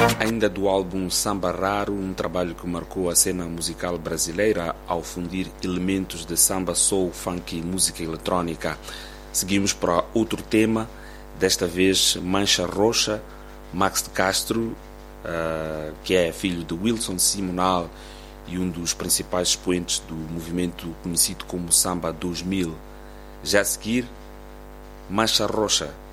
Ainda do álbum Samba Raro, um trabalho que marcou a cena musical brasileira ao fundir elementos de samba, soul, funk e música eletrônica. Seguimos para outro tema, desta vez Mancha Roxa, Max de Castro, que é filho de Wilson Simonal e um dos principais expoentes do movimento conhecido como Samba 2000. Já a seguir, Mancha Roxa.